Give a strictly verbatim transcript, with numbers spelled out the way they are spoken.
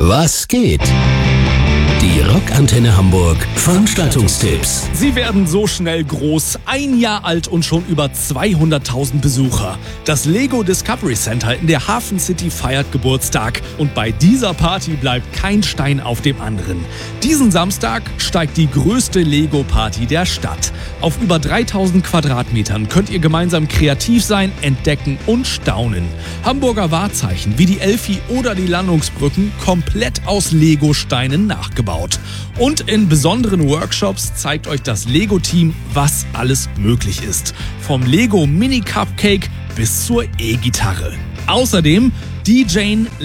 Was geht? Die Rockantenne Hamburg Veranstaltungstipps. Sie werden so schnell groß, ein Jahr alt und schon über zweihunderttausend Besucher. Das Lego Discovery Center in der Hafen City feiert Geburtstag und bei dieser Party bleibt kein Stein auf dem anderen. Diesen Samstag steigt die größte Lego-Party der Stadt. Auf über dreitausend Quadratmetern könnt ihr gemeinsam kreativ sein, entdecken und staunen. Hamburger Wahrzeichen wie die Elfi oder die Landungsbrücken komplett aus Lego-Steinen nachgebaut. Und in besonderen Workshops zeigt euch das Lego-Team, was alles möglich ist. Vom Lego Mini Cupcake bis zur E-Gitarre. Außerdem D J